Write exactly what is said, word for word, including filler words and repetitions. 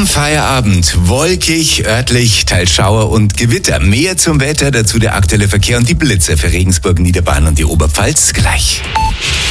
Am Feierabend wolkig, örtlich, teils Schauer und Gewitter. Mehr zum Wetter, dazu der aktuelle Verkehr und die Blitzer für Regensburg, Niederbayern und die Oberpfalz gleich.